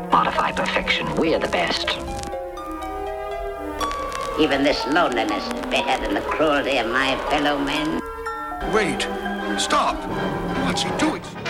Modify perfection. We're the best. Even this loneliness is better than the cruelty of my fellow men. Wait. Stop. What's he doing?